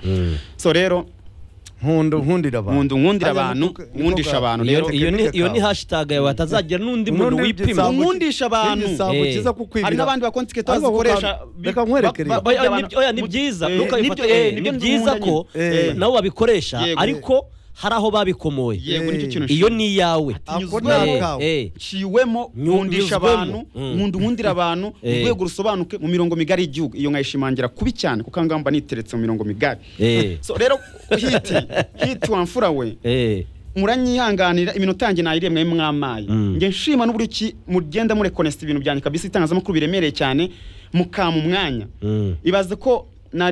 so rero nkundira abantu nkundisha abantu rero iyo ni hashtag yawe atazagira nundi muntu wipima nkundisha abantu hari nabandi bakontiketa bazikoresha reka nkwerekere ni byiza ni byiza ko nabo babikoresha ariko hari aho babikomoye iyo ni yawe ciwemo nkundisha abantu nkundira abantu urwego rusobanuke mu mirongo migari y'igihugu iyo nkayishimangira kubi cyane kuko ngamba niteretse mu mirongo migari so rero hiti wamfura we muranyihanganira iminota yanjye nayiriye mwe mwamaye nge nshima n'uburi ki mugenda murekonesta ibintu byanyu kabisa itangazamakuru biremereye cyane mukamu mwanya ibaze ko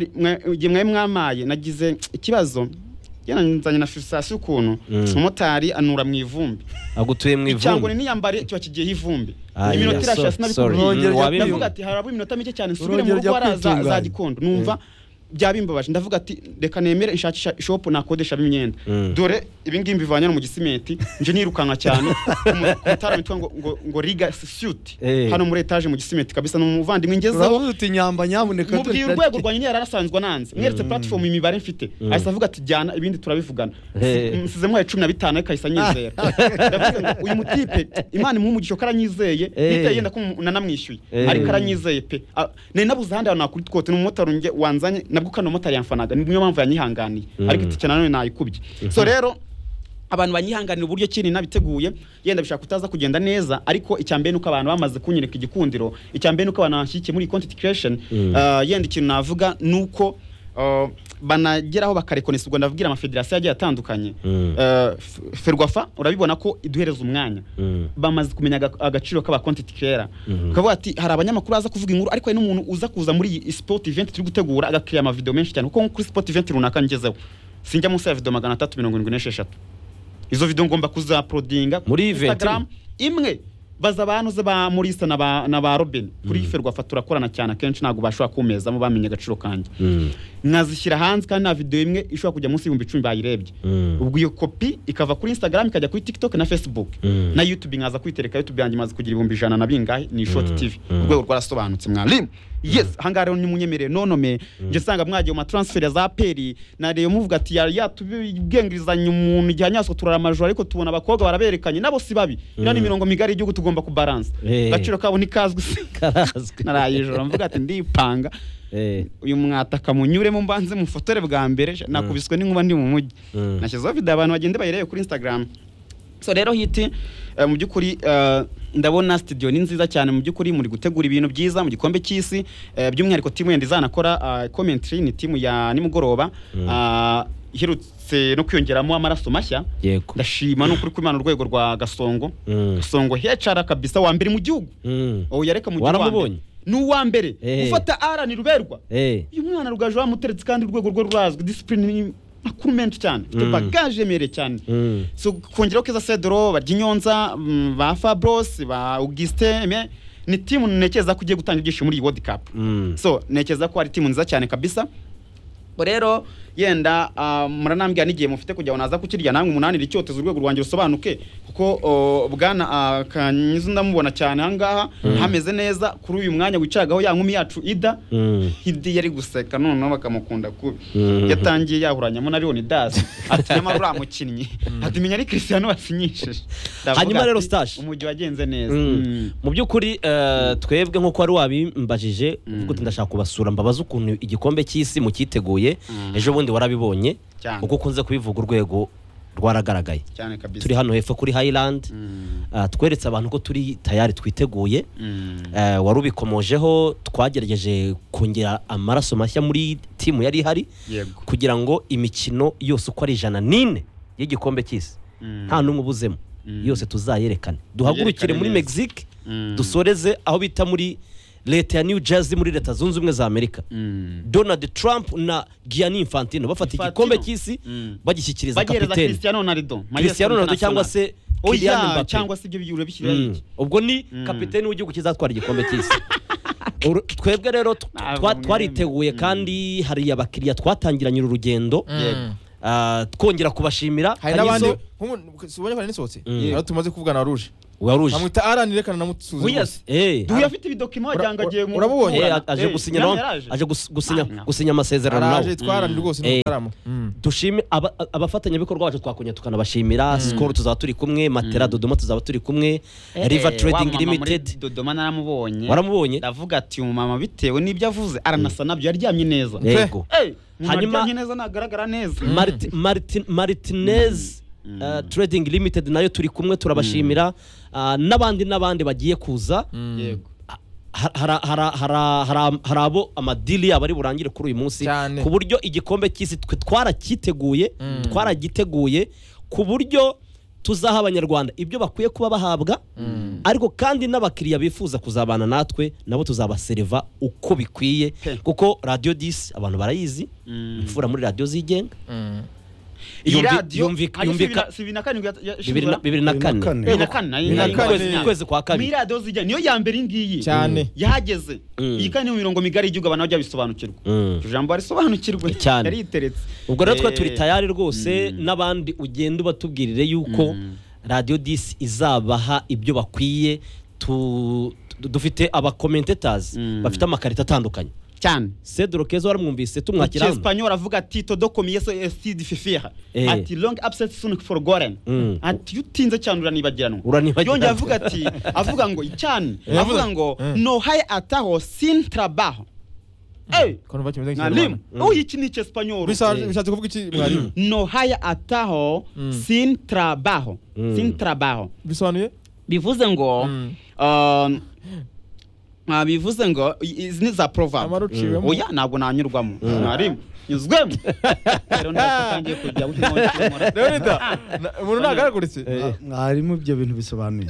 mwe mwamaye nagize ikibazo yananzanye na frustration ukuntu umumotari anura mu ivumbi agutuye mu ivumbi cyangwa ni niyambare cyo kigiye ivumbi iminota irashasa nabikubwiye ndavuga ati haraba iminota mike cyane nsubire mu rugo araza za gikondo numva byabimbabaje ndavuga ati reka nemere inshakisha shop nakodesha bimyenda dore ibingi mbivanya no mu gisimenti nje nirukanka cyane kumutara mitwa ngo riga suit hano muri etage mu gisimenti kabisa no muvandimwe ngezeho uti nyamba nyamuneka mu rwego rwa nyine yarasanzwe nanze mweretse platform imibare mfite ahise avuga ati jyana ibindi turabivugana nsize mu 15 akayisa nyizera ndavuga ngo uyu mutipe imana imumugisho karanyizeye niteye yenda ko nanamwishyuye ariko aranyizeye pe ne nabuze handi nakuri twote n'umumotari nge wanzanye nabwo kano motari yamfanaga niyo mpamvu yanyihanganiye ariko iti cyane nayikubye so rero abantu banyihanganira uburyo kiri nabiteguye yenda bishaka kutaza kugenda neza ariko icyambere nuko abantu bamaze kunyereka igikundiro icyambere nuko abantu bashyikiye muri content creation yenda ikintu navuga nuko banageraho bakarekonesa ubwo ndavugira ama federation yagiye atandukanye Ferwafa urabibona ko iduhereza umwanya bamaze kumenya agaciro k'aba content creator kavuga ati hari abanyamakuru aza kuvuga inkuru ariko hari n'umuntu uza kuza muri sport event turi gutegura agakiriya ama video menshi cyane kuko kuri sport event runaka ngezeho sinjya munsi ya video 376 izo video ngomba kuza uploadinga muri Instagram imwe baza abantu ze ba Murisa na ba Robin kuri Ferwafa turakorana cyane kenshi nago bashobora kumeza mu bamenye agaciro kanje nkazishyira hanze kandi na video imwe ishobora kujya munsi y'ibihumbi 10 bayirebye ubwo iyo copy ikava kuri Instagram ikajya kuri TikTok na Facebook na YouTube nkaza kwitereka YouTube yanjye maze kugira 100 na bingahe ni Short TV ubwo rwarasobanutse mwalimu yes hangare ni munyemerere nonome nje sanga mwagiye mu transfer za peri na reyo muvuga ati ya tubyengirizanya umuntu igihanyaso turara amajoro ariko tubona abakobwa baraberekanye nabo si babi ira ni mirongo migari igihugu tugomba ku balance gaciro kabo ni kazwi narayijoro mvuga ati ndipanga uyu mwata kamunyure mu mbanze mu fotore bwa mbere nakubiswe n'inkuba ndi mu mujyi nashyizeho video abantu bagende bayireye kuri Instagram so rero hiti mu byukuri ndabona studio ni nziza cyane mu byukuri muri gutegura ibintu byiza mu gikombe cy'isi by'umwihariko team yenda izanakora commentary ni team ya nimugoroba iherutse no kwiyongeramo amaraso mashya ndashima no kuri kwimana urwego rwa Gasongo HR kabisa wa mbere mu gihugu yareka mu gihugu n'uwa mbere ufata arani ruberwa uyu mwana rugaje wamuteretse kandi urwego rwo rurazwe discipline akurumenti cyane bagage mere cyane so kongeraho keza Cedro baryinyonza ba Fabros ba Augustin ni team nekeza kugiye gutanga ibyishimo muri World Cup so nekeza ko ari team nziza cyane kabisa rero yenda muranambya nigiye mufite kujya onaza kukirya namwe umunanira icyoteza urwego rwanjye rusobanuke kuko bwana kanyizo ndamubona cyane hangaha hameze neza kuri uyu mwanya wicagaho ya nkumi yacu Ida yari guseka none bakamukunda kubi yatangiye yahuranyamo na Leonidas ati nyamara uramukinnyi ati menya ari Cristiano basinyishije hanyuma rero Stash umujyi wagenze neza mu byukuri twebwe nko ko ari wabimbajije uvuga ndashaka kubasura mbabaza ukuntu igikombe cy'isi mu kiteguye ejo bundi warabibonye uko kunze kubivuga urwego rwaragaragaye cyane kabisa turi hano hepfo kuri Highland tweretse abantu ko turi tayari twiteguye warubikomojeho twagerageje kongera amaraso mashya muri timu yari hari kugira ngo imikino yose uko ari 104 y'igikombe cy'isi nta numwe ubuzemo yose tuzayerekane duhagurukire muri Mexique dusoreze aho bita muri leta ya New Jersey muri leta zunze ubumwe za Amerika Donald Trump na Gianni Infantino bafata igikombe cy'isi bagishyikiriza kapiteni Cristiano Ronaldo cyangwa se Kylian Mbappe cyangwa se ibyo byure bishyira ubwo ni kapiteni w'igihugu kizatwara igikombe cy'isi twebwe rero twariteguye kandi hari abakiriya twatangiranye urugendo twongera kubashimira hari nabandi subonye kandi nisotse tumaze kuvugana Rouge waruje amwita Alan rekana namusuze Yes. Duya afite ibidokima wajyanga agiye mu urabonye? aje gusinya aje gusinya amasezerano araje nawe twarani rwose n'utaramo dushime abafatanyabikorwa bacu twakunya tukanabashimira Skol tuzaba turi kumwe Matera Dodoma tuzaba turi kumwe River Trading Limited Dodoma naramubonye waramubonye ndavuga ati umumama bitewe n'ibyo avuze aranasa nabyo yaryamye neza yego hanyuma neza nagaragara neza Martinez Trading Limited nayo turi kumwe turabashimira n'abandi bagiye kuza yego hari abo amadili yabo ari burangire kuri uyu munsi ku buryo igikombe cy'isi twe twaragiteguye ku buryo tuzaha abanyarwanda ibyo bakwiye kuba bahabwa ariko kandi n'abakiriya bifuza kuzabana natwe nabo tuzabaseriva uko bikwiye kuko Radio 10 abantu barayizi imfura muri radio zigenga iyi radio yumvika 2004 kwezi kwa kabiri muri radio zijya niyo ya mbere ngiyi cyane yahageze iyi kandi mu mirongo migari igihugu abantu bajya bisobanukirwa ijambo arisobanukirwe yari iteretse ubwo rero twe turi tayari rwose n'abandi ugenda ubatubwirire yuko Radio 10 izabaha ibyo bakwiye dufite aba commentators bafite amakarita atandukanye cyane Cedro Kezo waramwumvise tumwakira hano Espanyol avuga ati todo comienzo es difícil ati long absence soon forgotten ati yutinze cyane uranibagiranwa yongeye avuga ngo cyane avuga ngo no hay ataho sin trabajo kono bakimeze nk'ikindi iki ni Espanyol bishatse kuvuga iki mwarimu no hay ataho sin trabajo bisobanuye bivuze ngo bivuze ngo izi ni za proverb oya ntabwo nanyurwamo mwarimu nyuzwemo rero ndatangiye kujya Leonida umuntu nagaraguritse mwarimu ibyo bintu bisobanuye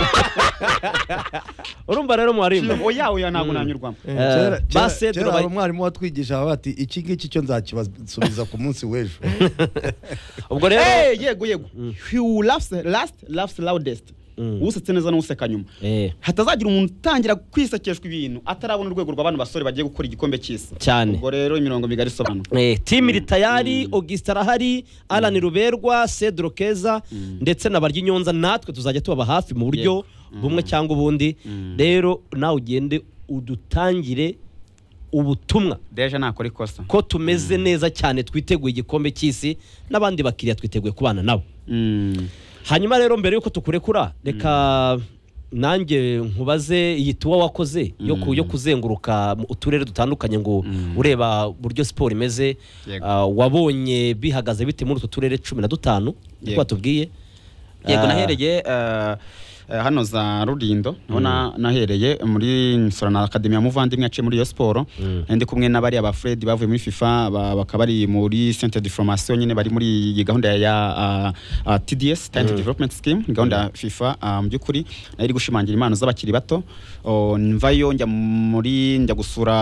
urumva rero mwarimu oya ntabwo nanyurwamo Cedro mwarimu watwigisha bati iki ngiki cyo nzakibasubiza ku munsi w'ejo ubwo rero yego who laughs loudest usetse neza n'useka nyuma hatazagira umuntu utangira kwisekeshwa ibintu atarabona urwego rw'abantu basore bagiye gukora igikombe cy'isi cyane ubwo rero imirongo migari isobanura team iri tayari Augustin arahari Alan Ruberwa Cedro Keza ndetse na Baryinyonza natwe tuzajya tubaba hafi mu buryo bumwe cyangwa ubundi rero nawe ugende udutangire ubutumwa deja nakora ikosa ko tumeze neza cyane twiteguye igikombe cy'isi n'abandi bakiriya twiteguye kubana nabo hanyuma rero mbere yuko tukurekura reka nanjye nkubaze iyi tuwa wakoze yo kuzenguruka uturere dutandukanye ngo ureba buryo siporo imeze wabonye bihagaze bite muri utu turere 15 niko watubwiye yego nahereye hano za Rulindo nahereye muri Nsora na Academy ya Muvandimwe yaciye muri iyo sport ndi kumwe n'abari aba Fred bavuye muri FIFA bakabari muri Centre de Formation nyine bari muri iyi gahunda ya TDS Talent Development Scheme gahunda ya FIFA mu byukuri nari gushimangira impano z'abakiri bato mvayo njya gusura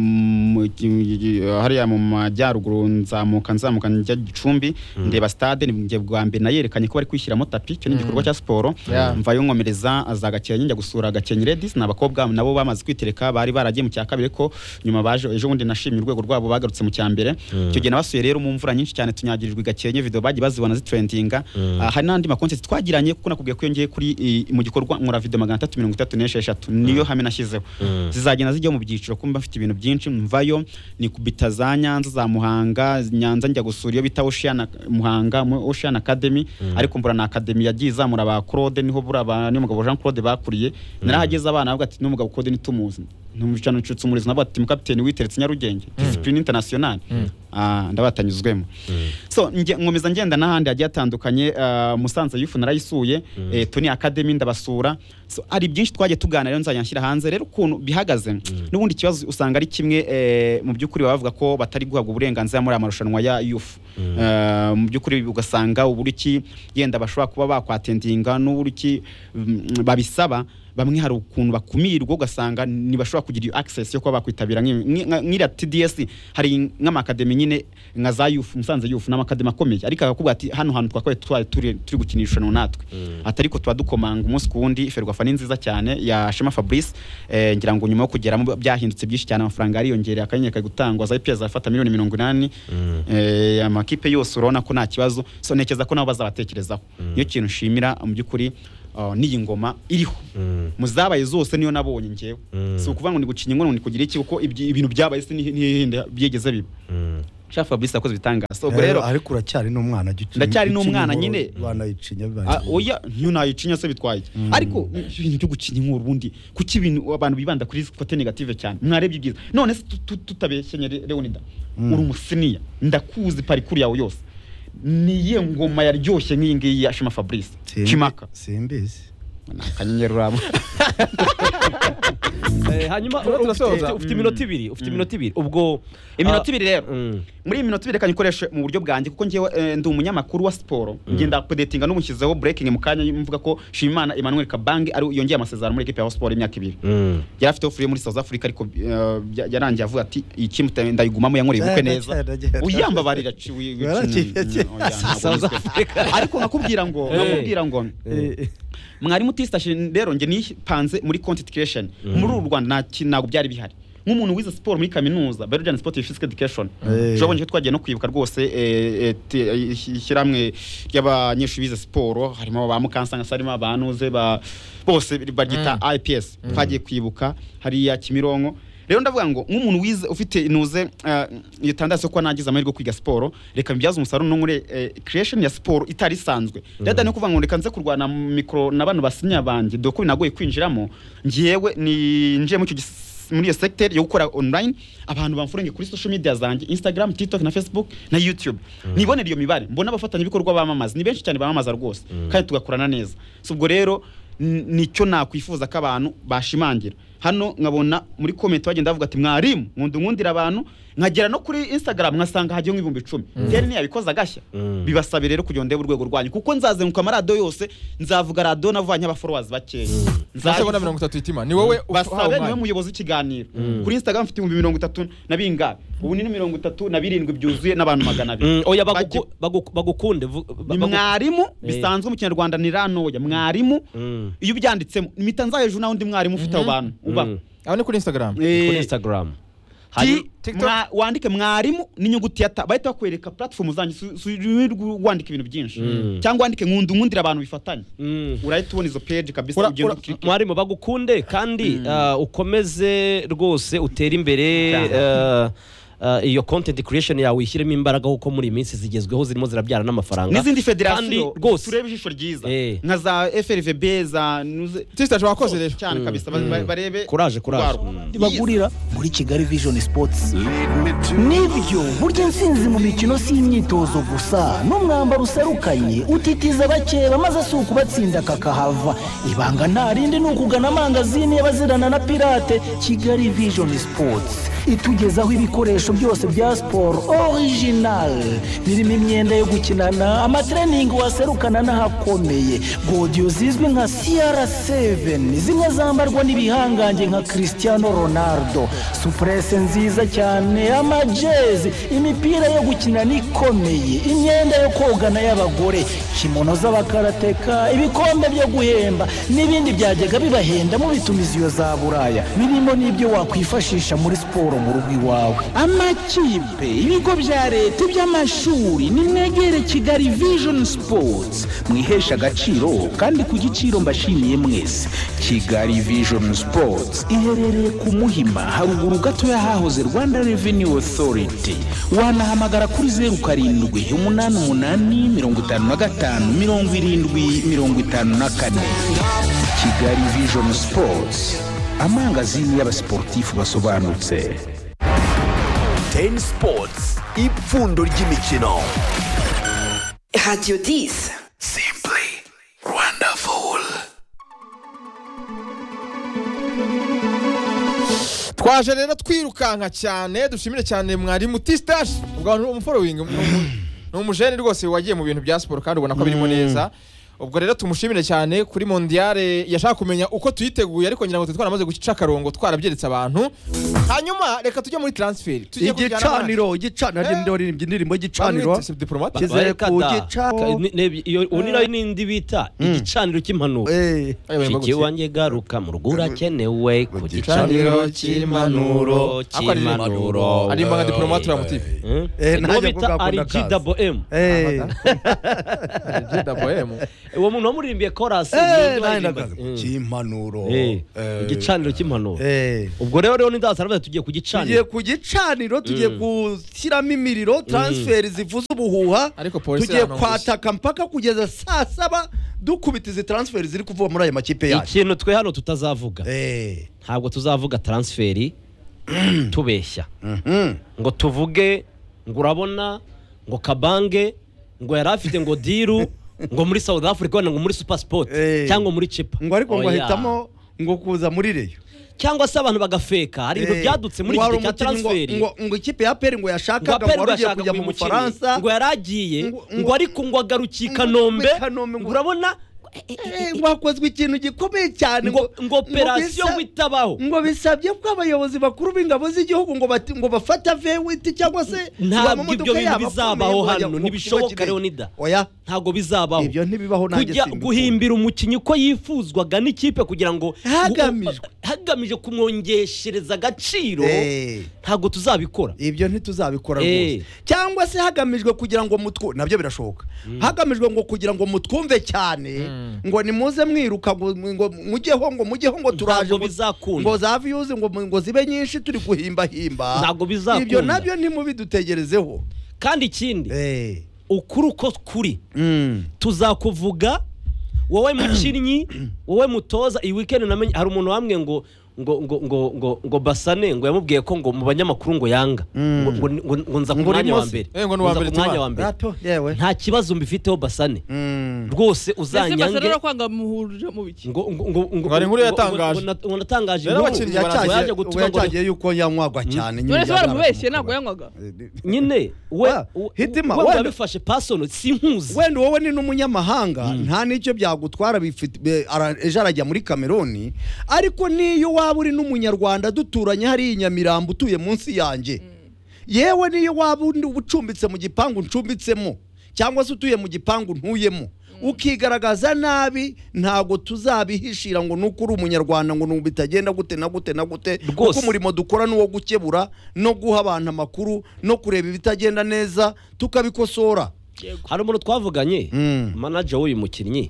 hariya mu majyaruguru nzamuka njya Gicumbi ndeba stade ngiye bwa mbere nayerekanye ko bari kwishyiramo tapi cyo n'igikorwa cya sport mvayo nkomereza azagakenye njya gusura Gakenke Ladies n'abakobwa nabo bamaze kwitereka bari baragiye mu cya kabiri ko nyuma baje ejo bundi nashimye urwego rwabo bagarutse mu cya mbere cyo gihe nabasuye rero mu mvura nyinshi cyane tunyagirijwe Gakenke video bagiye bazibona zitrendinga hari nandi makontent twagiranye kuko nakubwiye ko yongeye kuri mu gikorwa nkora video 336 niyo hame nashyizeho zizagenda zijya mu byiciro kumba mfite ibintu byinshi mvayo ni kubita za Nyanza za Muhanga Nyanza njya gusura iyo bita Ocean Muhanga Ocean Academy ariko mbura na Academy yagiye zamura ba Claude niho buraba ni umugabo Jean Claude bakuriye narahageze abana bavuga ati n'umugabo Claude nitumuzi n'umucano ncutse umurizo nabo ati mukapiteni witeretse Nyarugenge discipline international ndabatanyuzwemo so nkomeza ngenda nahandi hagiye atandukanye Musanze Youth narayisuye Tony Academy ndabasura so ari byinshi twagiye tuganira rero nzanyashyira hanze rero ukuntu bihagaze n'ubundi kibazo usanga ari kimwe mu byukuri bavuga ko batari guhabwa uburenganzira muri amarushanwa ya youth mu byukuri ugasanga uburiki yenda bashobora kuba bakwatendinga n'uburiki babisaba bamwe hari ukuntu bakumirwa ugasanga nibashobora kugira access yo kuba bakwitabira nk'ira TDS hari nk'amakademi nyine nka za youth Musanze Youth n'amakademi akomeye ariko akakubwira ati hano hantu twakwaye turi gukinisha no natwe atari ko twadukomanga umunsi kuwundi Ferwafa ni nziza cyane ya Shema Fabrice ngira ngo nyuma yo kugeramo byahindutse byinshi cyane amafaranga ariyongereye akanyeka gutangwa za IPS afata miliyoni 80 amakipe yose urona ko nta kibazo so nekeza ko nabo bazabatekerezaho niyo kintu nshimira mu byukuri n'iyi ngoma iriho muzabaye zose niyo nabonye ngewe si ukuvuga ngo ni gucinya inkono ni kugira iki kuko ibintu byabaye se n'ihinde byegeze biba Chef Fabrice akoze bitangaza ubwo rero ariko uracyari n'umwana ndacyari n'umwana nyine banayicinya oya nyu nayicinya se bitwaye ariko ibintu byo gucinya inkuru bundi kuki ibintu abantu bibanda kuri kote negative cyane mwarebye ibyiza none se tutabeshenye Leonida uri umusiniya ndakuzi parikuru yawe yose niye ngoma yaryoshye nk'iyi ngiyi ya Shema Fabrice Chimaka simbizi akanyenyeri urabo hanyuma ufite iminota ibiri ubwo iminota ibiri rero muri iminota ibiri reka nyikoreshe mu buryo bwanjye kuko ngewe ndi umunyamakuru wa siporo ngenda kudetinga n'umushyizeho breaking mu kanya mvuga ko Shimimana Emmanuel Kabange ari yongeye amasezerano muri equipe ya Sport imyaka 2 yari afite offer muri South Africa ariko yarangiye avuga ati iki ndayigumamo yankoreye ubukwe neza uyambabarira South Africa ariko nakubwira ngo mwarimu Tistashe rero nge nipanze muri content creation muri u Rwanda ntago byari bihari nk'umuntu wize sport muri kaminuza Belgian Sport Physical Education jobonye twagiye no kwibuka rwose ishiramwe y'abanyeshuri bize sport harimo ba Mukansanga sarimo abanuze bose bagita IPS twagiye kwibuka hari ya Kimironko rero ndavuga ngo nk'umuntu wize ufite inuze yitandase ko nagize amahirwe kwiga sport reka mbyaza umusaruro no muri creation ya sport itari sanzwe dada no kuvuga ngo reka nze kurwana micro n'abantu basinya banje doko binagoye kwinjiramo ngiyewe ni nje mu cyo muri sector yo gukora online abantu bamfurenge kuri social media zanjye Instagram TikTok na Facebook na YouTube nibonera iyo mibare mbona abafatanya ibikorwa bamamaza ni benshi cyane bamamaza rwose kandi tugakorana neza subwo rero nicyo nakwifuza ko abantu bashimangira hano nkabona muri comment bagenda bavuga ati mwarimu nkundira abantu nkagera no kuri Instagram nkasanga hagiye nk'ibihumbi 10 rero niyabikoza gashya bibasabe rero kugira ndebe urwego rwanyu kuko nzazenguka amarado yose nzavuga rado navanye aba followers bakeye nzabona 30 itima ni wowe basabe niwe muyobozi w'ikiganiro kuri Instagram mfite 30 na bingahe ubu ni 37 byuzuye n'abantu 200 oya bagukunde mwarimu bisanzwe mu Kinyarwanda ni ranoya mwarimu iyo byanditsemo imitanza hejuru naho ndi mwarimu ufite abo bantu uba abone kuri Instagram wandike mwarimu n'inyuguti ya ta bahita bakwereka platform zanyu wandika ibintu byinshi cyangwa wandike nkundira abantu bifatanye urahita ubona izo page kabisa ugenda click mwarimu bagukunde kandi ukomeze rwose utera imbere iyo content creation yawe ishyiremo imbaraga kuko muri iminsi zigezweho zirimo zirabyara n'amafaranga n'izindi federation turebe ijisho ryiza nka za FRVB za Tistashe wakoze rero cyane kabisa barebe courage bagurira muri Kigali Vision Sports nibyo burya insinzi mu mikino si imyitozo gusa n'umwambaro userukanye utitiza bake bamaze asuku batsinda kakahava ibanga nta rindi n'ukugana amangazini y'abazirana na pirate Kigali Vision Sports itugezaho ibikoresho byose bya sport original birimo imyenda yo gukinana amatraining waserukana n'ahakomeye godiyo zizwi nka CR7 zimwe zambarwa n'ibihangange nka Cristiano Ronaldo supresse nziza cyane amajezi imipira yo gukinana ikomeye imyenda yo kogana y'abagore kimono z'abakarateka ibikombe byo guhemba n'ibindi byajyaga bibahenda mu bitumiziyo za Buraya birimo n'ibyo wakwifashisha muri sport mu rugo iwawe amakipe ibigo bya leta by'amashuri nimwegere Kigali Vision Sports mwihesha agaciro kandi ku giciro mbashimiye mwese Kigali Vision Sports iherereye ku Muhima haruguru gato yahahoze Rwanda Revenue Authority wanahamagara kuri 0788557054 Kigali Vision Sports amangazini y'abasportifu basobanutse. Ten Sports ipfundo ry'imikino Radio 10 Simply wonderful. Twaje rero twirukanka cyane dushimire cyane mwarimu Tistashe ubwo umufollowing n'umujene rwose wagiye mu bintu bya sport kandi ubona ko birimo neza ubwo rero tumushimire cyane kuri mondiale yashaka kumenya uko tuyiteguye ariko ngira ngo twaramaze guca karongo twarabyeretse abantu hanyuma reka tujye muri transfer tujye igicaniro indirimbo igicaniro kize ku gicaniro unira n'indi bita igicaniro cy'impanuro iki wanjye garuka mu rugo urakenewe ku gicaniro cy'impanuro ari mbaga diplomate wa mutipe ntabwo bita ari GWM uwo muntu wamuririmbiye chorus cy'impanuro igicaniro cy'impanuro ubwo rero n'indasara tugiye ku gicaniro tugiye gushyiramo imiriro transfer zivuza ubuhuha tugiye kwataka mpaka kugeza saa 7 dukubita izi transfer ziri kuvuga muri aya makipe yacu. Ikintu twe hano tutazavuga ntabwo tuzavuga transfer tubeshya ngo tuvuge ngo urabona ngo Kabange ngo yari afite ngo diru ngo muri South Africa ngo muri Super Sport cyangwa muri Chepa ngo ariko ngo ahitamo ngo kuza muri Reyo cyangwa se abantu bagafeka hari ibintu byadutse muri iki cya transfer ngo ikipe ya PER ngo yashakaga ngo warugiye kujya mu Bufaransa ngo yaragiye ngo ariko ngo agarukiye Kanombe urabona wakozwe ikintu gikomeye cyane ngo operation witabaho ngo bisabye ko abayobozi bakuru b'ingabo z'igihugu ngo bafata vewiti cyangwa se ntabwo ibyo bintu bizabaho hano ntibishoboka Leonida ntabwo bizabaho ibyo ntibibaho nanjye kujya guhimbira umukinnyi ko yifuzwaga n'ikipe kugira ngo hagamije kumwongeshereza agaciro ntabwo tuzabikora ibyo ntituzabikora rwose cyangwa se hagamijwe kugira ngo nabyo birashoboka hagamijwe ngo kugira ngo mutwumve cyane ngo nimuze mwiruka ngo mujyeho ngo turaje ngo za views ngo zibe nyinshi turi guhimba ntabwo bizakunda ibyo nabyo ntimubidutegerezeho kandi ikindi ukuri uko kuri tuzakuvuga wowe mukinnyi wowe mutoza iyi weekend namenye hari umuntu wamwe ngo Basane ngo yamubwiye ko ngo mu banyamakuru ngo yanga ngo nza ku mwanya wa mbere nta kibazo mbifiteho Basane rwose uzanyange ngo ari nkuru yatangaje ngo natangaje yaje gutuba ngo yagiye yuko yanywagwa cyane nyine baramubeshye ntabwo yanywaga nyine we hitima we bifashe personal sinkuzi wenda wowe ni n'umunyamahanga nta nicyo byagutwara ejo arajya muri Cameroon ariko niyo waba uri n'umunyarwanda duturanye hari Nyamirambo utuye munsi yanjye yewe niyo waba ucumbitse mu gipangu ncumbitsemo cyangwa se utuye mu gipangu ntuyemo ukigaragaza nabi ntago tuzabihishira ngo nuko uri umunyarwanda ngo bitagenda gute na gute kuko umurimo dukora nuwo gukebura no guha abantu amakuru no kureba ibitagenda neza tukabikosora. Hari umuntu twavuganye manager w'uyu mukinnyi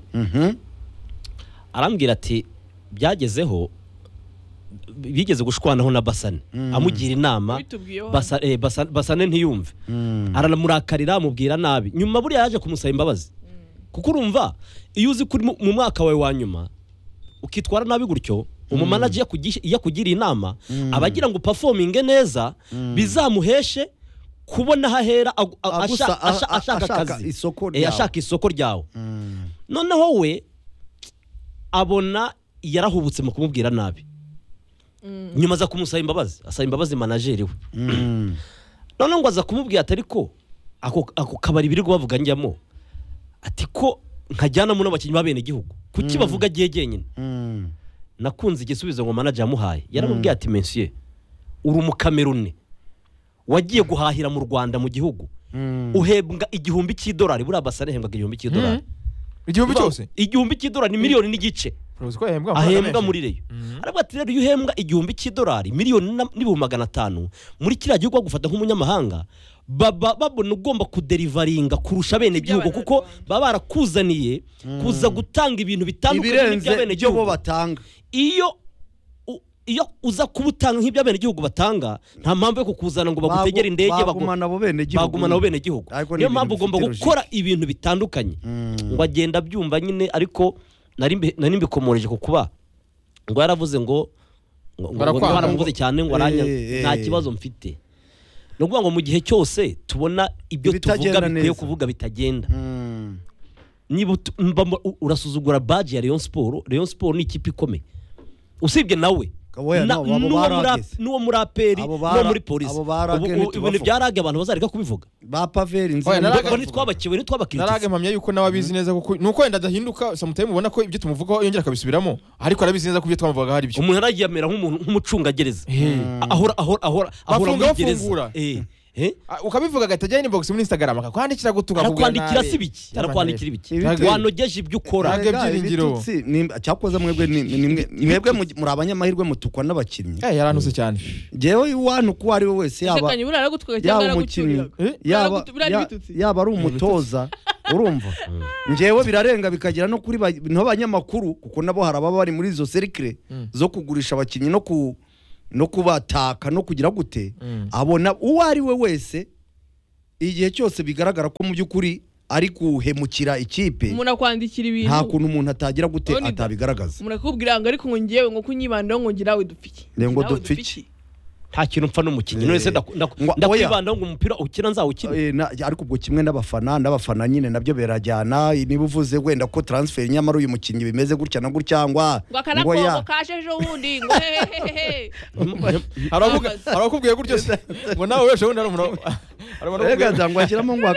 arambwira ati byagezeho bigeze gushwanaho na Basane amugira inama Basane ntiyumve aramurakarira amubwira nabi nyuma buri yaje kumusaba imbabazi kuko urumva iyo uzi kuri mu mwaka wawe wa nyuma ukitwara nabi gutyo umumanager yakugira inama abagira ngo performing neza bizamuheshe kubona hahera ashaka akazi ashaka isoko ryawe noneho we abona yarahubutse mu kumubwira nabi nyuma za kumusaba imbabazi asaba imbabazi manager we none ngo aza kumubwira atari ko ako kabari biri bavuga njyamo ati ko nkajyana mu n'abakinnyi babene igihugu kuki bavuga giye genyine nakunze igisubizo ngo manager yamuhaye yaramubwiye ati monsieur uri mu Cameroon wagiye guhahira mu Rwanda mu gihugu uhembwa $1,000 buri Basane hembwa $1,000 igihumbi cyose $1,000 ni miliyoni n'igice ahembwa muri Reyo arabwo ati rero iyo uhembwa $1,000 miliyoni n'500 muri kiriya gihugu gufata nk'umunyamahanga babona ugomba kuderivaringa kurusha bene gihugu kuko baba barakuzaniye kuza gutanga ibintu bitandukanye n'iby'abene gihugu batanga iyo uza kubutanga nk'iby'abene gihugu batanga nta mpamvu yo kukuzana ngo bagutegere indege bagumana abo bene gihugu niyo mpamvu ugomba gukora ibintu bitandukanye ngo agenda byumva nyine ariko nari mbikomoreje kukuba ngo yaravuze ngo baramuvuze cyane ngo aranya nta kibazo mfite no kuvuga ngo mu gihe cyose tubona ibyo tuvuga bikwiye kuvuga bitagenda niba urasuzugura badge ya Rayon Sport ni ikipe ikomeye usibye nawe n'uwo muri aperi no muri polisi ibintu byarage abantu bazareka kubivuga ba paveri ntitwabakiwe narage mpamya yuko nawe abizi neza kuko nuko wenda adahinduka sometimes ubona ko ibyo tumuvugaho yongera akabisubiramo ariko arabizi neza ko ibyo twamuvugaga hari byo umuntu aragiyamera nk'umucungagereza ahora bafungura ukabivuga gatajya inbox muri Instagram akakwandikira arakwandikira sibiki wanogeje ibyo ukora cyakoze mwebwe muri abanyamahirwe mutukwa n'abakinnyi yaranuse cyane jewe iwantu ko ari we wese yaba umukinnyi yaba ari umutoza urumva ngewe birarenga bikagera no kuri n'abanyamakuru kuko nabo haraba bari muri izo cercle zo kugurisha abakinnyi no kubataka no kugira gute abona uwo ari we wese igihe cyose bigaragara ko mu by'ukuri ari kuhemukira ikipe umuntu akwandikira ibintu nta kuntu umuntu atagira gute atabigaragaza umuntu akubwira ngo ariko ngo ngewe ngo kunyibandaho ngo ngirawe dupfiki ngo dupfiki nta kintu mpfa n'umukinnyi wese ndakwibandaho ngo umupira ukina nzawukina ariko ubwo kimwe n'abafana nyine nabyo berajyana niba uvuze wenda ko transfer nyamara uyu mukinnyi bimeze gutya na gutya ngo akanakobo kasheje ubundi ngo hehehe harakubwiye gutyo se ngo nawe wese wundi ari umuntu rega cyangwa ashyiramo ngo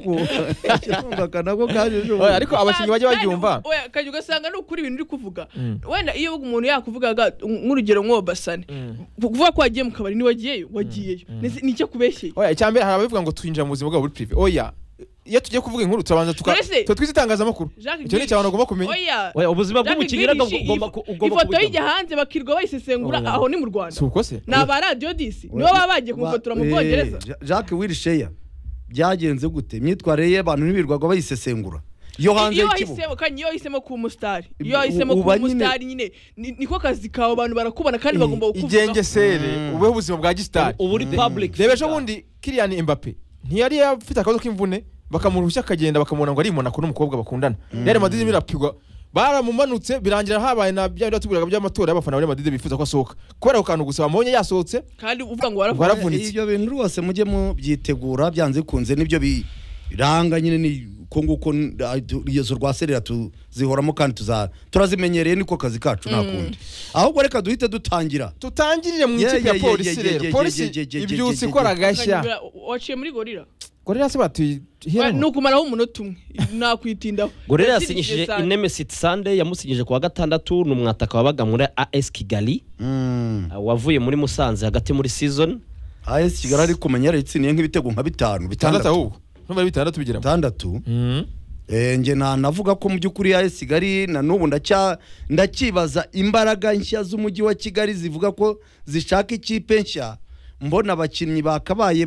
akanako kasheje ubundi ariko abakinnyi bajya babyumva kajya ugasanga ni ukuri ibintu uri kuvuga wenda iyo umuntu yakuvugaga nk'urugero nk'uwo Basane kuvuga ko wagiye mu kabari ni wagiyeyo nicyo kubeshyeye icyambere hari ababivuga ngo twinjira mu buzima bwabo buri privé iyo tugiye kuvuga inkuru turabanza twize itangazamakuru icyo ni icyabona ugomba kumenya ubuzima bw'umukinnyi ugomba ifoto y'ijya hanze bakirwa bayisesengura aho ni mu Rwanda si uko se ni aba radio disi nibo baba bagiye kumufotora mu Bwongereza Jacques Wilshere byagenze gute imyitwarire y'abantu ntibirwaga bayisesengura iyo hanze y'ikibuga kandi iyo hisemo ku musitari iyo hisemo ku musitari nyine niko kazi kawe abantu barakubona kandi bagomba kukuvuga igengesere ubeho ubuzima bwa gisitari uburi public rebesho bundi Kylian Mbappé ntiyari afite akabazo k'imvune bakamurushya akagenda bakamubona ngo ari Monaco n'umukobwa bakundana Real Madrid birapigwa baramumanutse birangira habaye na bya byatubwiraga by'amatora y'abafana bari Madrid bifuza ko asohoka kubera ko kantu gusa bamubonye yasohotse kandi uvuga ngo waravunitse ibyo bintu rwose mujye mu byitegura byanze kunze nibyo biranga nyine ni nguko izo rwa serera tuzihoramo kandi turazimenyereye niko kazi kacu nakundi ahubwo reka duhite tutangirire mu ikipe ya polisi rero polisi ibyutse ikora gashya waciye muri gorira se bati nukumaraho umunota umwe nakwitindaho gorira yasinyishije Inemesit Sunday yamusinyije kuwa gatandatu n'umwataka wabaga muri AS Kigali wavuye muri Musanze hagati muri season AS Kigali ari kumenyera itsiniye nk'ibitego nka bitandatu ahubwo numva bitandatu bigira bitandatu nge navuga ko mu by'ukuri AS Kigali na n'ubu ndakibaza imbaraga nshya z'umujyi wa Kigali zivuga ko zishaka ikipe nshya mbona abakinnyi bakabaye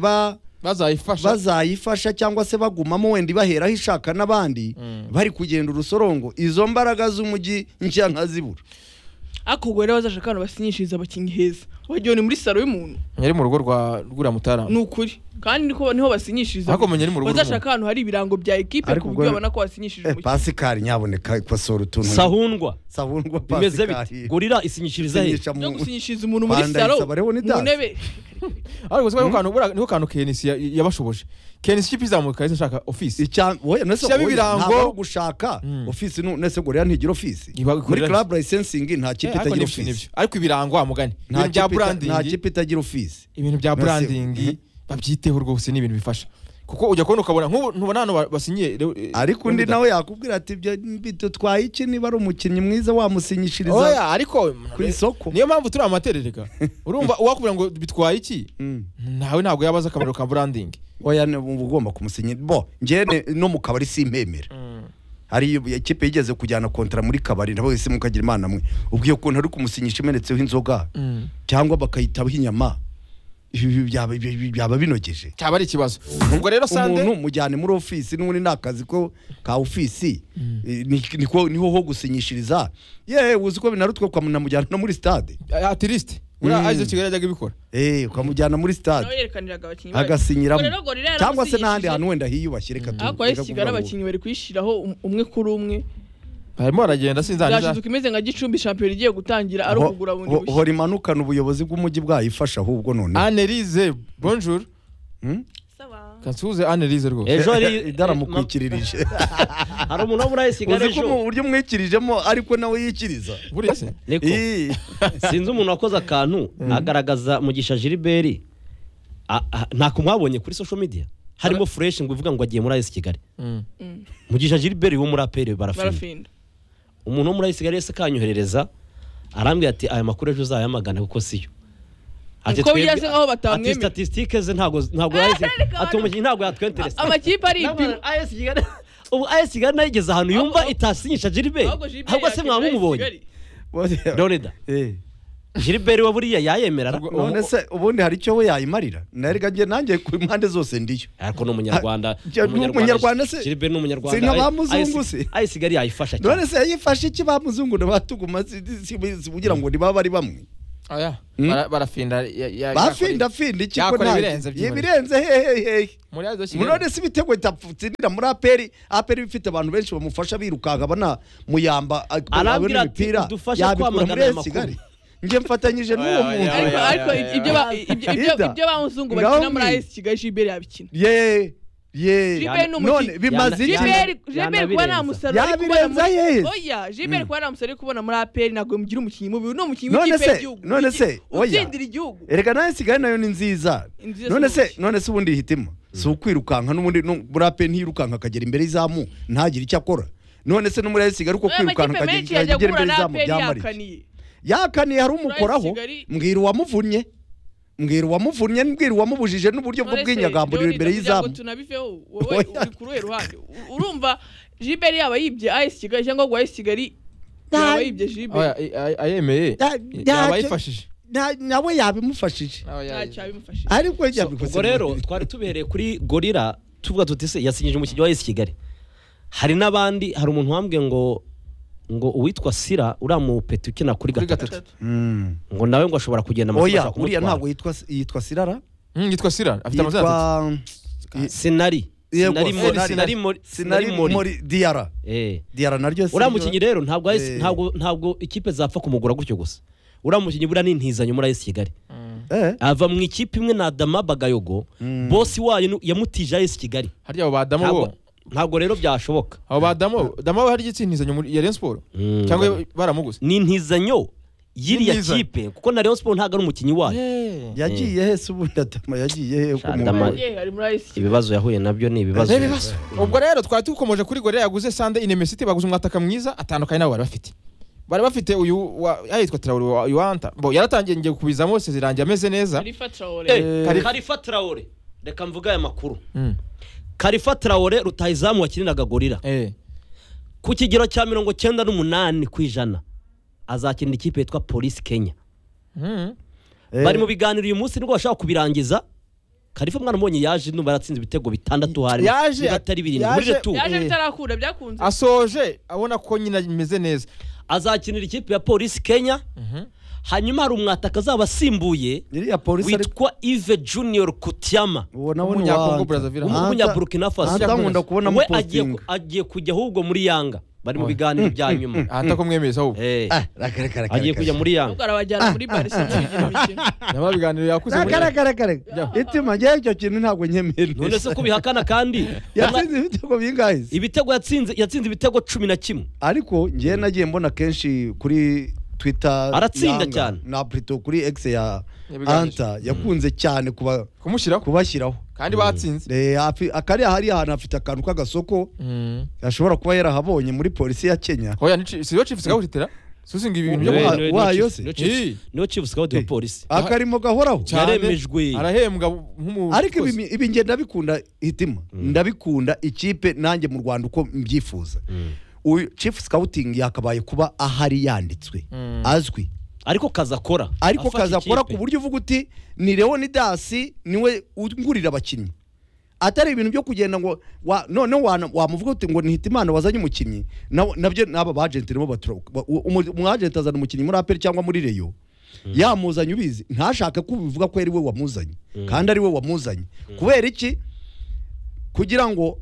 bazayifasha cyangwa se bagumamo wenda ibaheraho ishaka n'abandi bari kugenda urusorongo izo mbaraga z'umujyi nshya nkazibura akugwera bazashaka abantu basinyishiriza abakinnyi heza wagiye ni muri saro y'umuntu yari mu rugo rwa Mutara ni ukuri kandi niho basinyishiriza bazashaka ahantu hari ibirango bya ekipe ku buryo babona ko basinyishije umukinnyi Pascal nyaboneka ikosora utuntu Sahundwa Pascal gorira isinyishiriza he no gusinyishiriza umuntu muri saro mu ntebe ariko siko kantu kantu Kenisi yabashoboje Kenisi kipi zamuka yise shaka office ntabwo gushaka office nese gorira ntigira office muri club licensing nta kipe itagira office ariko ibirango amugani ibintu bya branding nta kipe itagira office ibintu bya branding babyiteho rwose ni ibintu bifasha kuko ujya kubona ukabona ntubona hano basinyiye ariko undi nawe yakubwira ati ibyo bitwaye iki niba ari umukinnyi mwiza wamusinyishiriza ariko ku isoko niyo mpamvu turi amaterereka urumva uwakubwira ngo bitwaye iki nawe ntabwo yabaza akamaro ka branding ugomba kumusinyira njye no mu kabari simpemera hari ikipe yigeze kujyana kontra muri kabari nabo wese mukagira imana mwe ubwiye ukuntu ari kumusinyisha imenetseho inzoga cyangwa bakayitaho inyama byaba binogeje cyaba ari ikibazo ubwo rero Sande umuntu mujyane muri office n'ubundi nakazi ko ka office niho ho gusinyishiriza uzi ko binarutwe kwa munamujyana no muri stade atiriste uriya Kigali ajyaga ibikora ukamujyana muri stade agasinyiramo cyangwa se n'ahandi hantu wenda hiyubashye reka ariko Kigali abakinnyi bari kwishiraho umwe kuri umwe harimo aragenda sinzaniza gashizuka imeze nka Gicumbi champion igiye gutangira ari ukugura bundi bushya hori manukana ubuyobozi bw'umujyi bwayifasha ahubwo none Annelise bonjour Kansuze Annelise rwo ejo ari idaramukwikirije hari umuntu wo muri AS Kigali ejo uzi ko uburyo mwikirijemo ariko nawe yikiriza burese niko sinzi umuntu wakoze akantu agaragaza Mugisha Gilbert nta kumwabonye kuri social media harimo fresh ngo ivuga ngo agiye muri AS Kigali Mugisha Gilbert wo muri APR barafinda umuntu wo muri AS Kigali yese kanyoherereza arambwira ati aya makuru ejo uzayamagana kuko siyo ati twebwe aho batamwemeye ati statistiques ntabwo yazi ati umukinnyi ntabwo yatwenteresa amakipe ari ipima AS Kigali ubu AS Kigali nayigeze ahantu yumva itasinyisha Gilbert ahubwo se mwamumubonye Doreda Gilbert wa buriya yayemera none se ubundi hari icyo we yayimarira narega nge nanjye ku impande zose ndiyo ariko ni umunyarwanda umunyarwanda se Gilbert ni umunyarwanda si nka ba muzungu se ayisigari yayifasha cyane none se yifashe iki ba muzungu n'abatuguma kugira ngo niba bari bamwe oya barafinda bafinda iki ko nta ibirenze hehe muri azo Kigali none se ibitego itapfutsindira muri aperi bifite abantu benshi bamufasha birukanka bana muyamba arabwira ati imipira dufashe kwamagana aya makuru nge mfatanyije n'uwo muntu ariko ibyo bamuzungu bakina muri AS Kigali Gilbert yabikina none bimaze Gilbert kuba nta musaruro ari kubona yabirenza oya Gilbert kuba nta musaruro ari kubona muri APR ntabwo mugira umukinnyi mubi no umukinnyi w'ikipe y'igihugu none se oya utsindira igihugu erega nayo Kigali nayo ni nziza none se ubundi hitima si ukwirukanka n'ubundi muri APR ntiyirukanka akagera imbere y'izamu ntagire icyo akora none se no muri Kigali uko kwirukanka akagera imbere y'izamu byamarije yakaniye hari umukoraho mbwira uwamuvunnye mbwira uwamubujije n'uburyo bwo bw'inyagamburiro imbere y'izamu tunabiveho wowe uri ku ruhe ruhande urumva Gilbert yaba yibye AS Kigali cyangwa ngo AS Kigali yaba yibye Gilbert ayemeye yabayifashije nawe yabimufashije ariko yabikoze ubwo rero twari tubereye kuri Gorilla tuvuga tuti se yasinyije umukinnyi wa AS Kigali hari n'abandi hari umuntu wambwiye ngo uwitwa Sira uramu peti ukina kuri gatatu ngo nawe ngo ashobora kugenda oya uriya ntabwo yitwa Sirara yitwa Sira afite amazina Sinari muri Diara naryo uramukinnyi rero ntabwo ikipe zapfa kumugura gutyo gusa uramukinnyi bura n'intizanyo muri AS Kigali ava mu ikipe imwe na Adama Bagayogo boss wayo yamutije AS Kigali harya abo badamo bo ntabwo rero byashoboka abo badamo hari igitsintizanyo muri Rayon Sport cyangwa baramuguze ni intizanyo yiriya kipe kuko na Rayon Sport ntabwo ari umukinnyi wayo yagiye he se ubundi Adama yagiye he ko ibibazo yahuye nabyo ni ibibazo ubwo rero twari tukomeje kuri Gorilla yaguze Sande Inemesity baguze umwataka mwiza atandukanye nabo bari bafite uyu yitwa Traoré Yuanta bo yaratangiye ngiye kubizamo se zirangiye ameze neza Khalifa Traoré reka mvuga aya makuru Khalifa Traoré rutahizamu wakiniraga Gorilla ku kigero cya 98% azakinira ikipe yitwa Police Kenya bari mu biganiro uyu munsi nirwo bashaka kubirangiza Khalifa mwana mbonye yaje no baratsinze ibitego bitandatu hari batari birindwi muri retour yaje bitarakura byakunze asoje abona ko nyina imeze neza azakinira ikipe ya Police Kenya hanyuma hari umwataka azabasimbuye witwa Yves Junior Kutiama umunya Burkina Faso we agiye kujya ahubwo muri Yanga bari mu biganiro bya nyuma ahata ko mwemeza ahubwo agiye kujya muri Yanga ubwo arabajyana muri Barcelona bigira imikino nyama biganiro yakuze muri itima ngiye icyo kintu ntabwo nyemera none se ko bihakana kandi yatsinze ibitego bingahe ibitego yatsinze ibitego 11 ariko ngiye nagiye mbona kenshi kuri Twitter aratsinda cyane na Plito kuri X ya Anta yakunze cyane kubashyiraho kandi batsinze akari hari ahantu afite akantu k'agasoko ashobora kuba yarahabonye muri polisi ya Kenya oya siyo chief scout susinga ibintu byo wayo se no chief scout wa polisi akarimo gahoraho yaremejwe arahembwa nk'umuntu ariko ibi nge ndabikunda hitima ndabikunda ikipe nanjye mu Rwanda uko mbyifuza chief scouting yakabaye kuba ahari yanditswe azwi ariko kazakora ku buryo uvuga uti ni Leonidas niwe ungurira abakinnyi atari ibintu byo kugenda ngo none wamuvuga uti ngo nihita Imana wazanye umukinnyi nabyo n'aba bagent nibo umu agent azana umukinnyi muri APR cyangwa muri Rayon yamuzanye ubizi ntashaka ko bivuga ko ari we wamuzanye kandi ari we wamuzanye kubera iki kugira ngo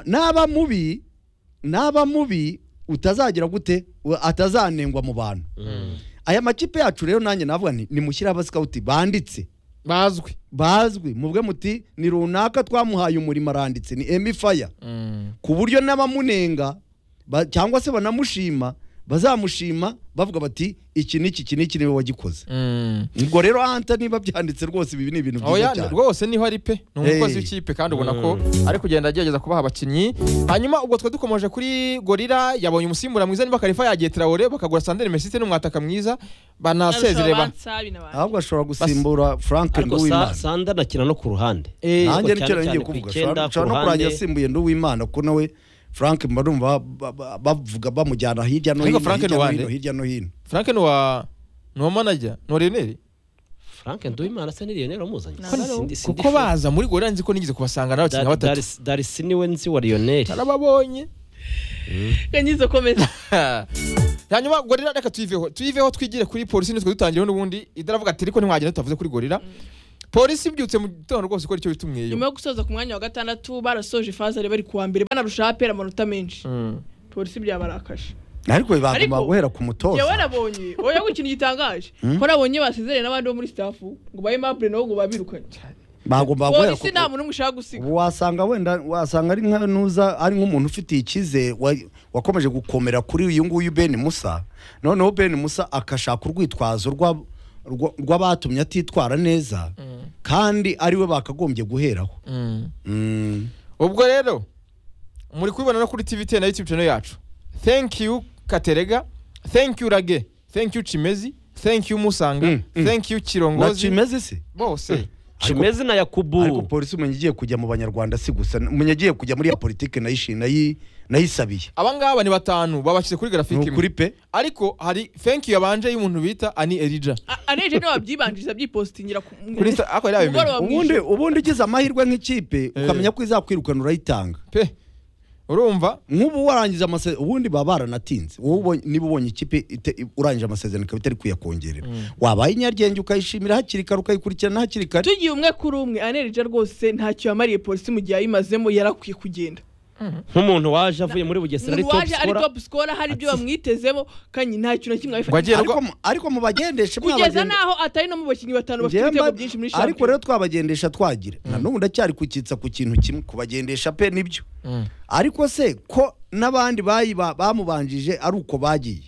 naba mubi utazagira gute atazanengwa mu bantu aya makipe yacu rero nanjye navuga ni mushyira aba scout banditse bazwi mubwe muti ni runaka twamuhaye umurimo aranditse ni Emi Fire ku buryo n'abamunenga cyangwa se banamushima bazamushima bavuga bati iki niwe wagikoze ubwo rero Anta niba byanditse rwose ibi ni ibintu byiza cyane rwose niho ari pe ni umukozi w'ikipe kandi ubona ko ari kugenda agerageza kubaha abakinnyi hanyuma ubwo twe dukomeje kuri Gorilla yabonye umusimbura mwiza niba Khalifa yagiye Traoré bakagura Sande Inemesity n'umwataka mwiza banasezereba ahubwo ashobora gusimbura Frank Nduwimana Sande nakina no ku ruhande nanjye nicyo ngiye kuvuga ashobora no kurangira asimbuye Nduwimana ko nawe Frank mbarumva bavuga bamujyana hirya no hino Frank no hino Frank no manager no Lionel Frank Nduwimana se ni Lionel umuzanye kuko baza muri Gorilla nzi ko nigeze kubasanga n'abakinnyi batatu Darisi niwe nzi wa Lionel tarababonye kanyizo komeza hanyuma Gorilla reka tuyiveho twigire kuri polisi nitwe dutangiyeho n'ubundi idaravuga ati ariko ntimwagenda tutavuze kuri Gorilla polisi ibyutse mu gitondo rwose ko icyo bitumweyo nyuma yo gusoza ku mwanya wa gatandatu barasoje faze bari kuwa mbere banarusha apera amanota menshi polisi byabarakashe ariko bagomba guhera ku mutoza yewe nabonye oya gukina gitangaje ko nabonye basezeranye n'abandi bo muri staff ngo baye mable no ngo babirukanye bagomba guhera polisi nta muntu mushaka gusiga wasanga ari nka nuza ari nk'umuntu ufite ikize wakomeje gukomera kuri uyu nguyu Ben Musa noneho Ben Musa akashaka urwitwazo rw'abatumye atitwara neza kandi ariwe bakagombye guheraho ubwo rero muri kubibona no kuri TV10 na YouTube channel yacu. Thank you Katerega, thank you Rage, thank you Chimezi, thank you Musanga, thank you Chirongozi. Na Chimezi se bose Chimezi na Yakubu. Ariko polisi umenye kujya mu banyarwanda si gusa umenye kujya muri ya politike nayisabiye. Abangaba ni batanu babashyize kuri graphic kuri pe ariko hari thank you yabanje y'umuntu bita Ani Elijah. Ani Elijah no wabyibanjiriza byipostingira kuri ako yabimenye. Ubundi ugize amahirwe nk'ikipe ukamenya ko izakwirukana urayitanga. Pe urumva nk'ubu warangiza amasezerano ubundi baba baranatinze wowe niba ubonye ikipe urangije amasezerano ikaba itari kuyakongerera wabaye inyargenge ukayishimira hakiri kare ukayikurikirana hakiri kare tugiye umwe kuri umwe anerije rwose ntacyo yamariye polisi mu gihe ayimazemo yarakwiye kugenda nk'umuntu waje avuye muri Bugesera ari top scorer hari ibyo bamwitezemo kanyi ntacyo na kimwe afite ariko mu bagendesha kugeza naho atari no mu bakinnyi batanu bafite ibitego byinshi muri ariko rero twabagendesha twagira nanubu ndacyari kukitsa ku kintu kimwe kubagendesha pe nibyo ariko se ko nabandi bamubanjije ari uko bagiye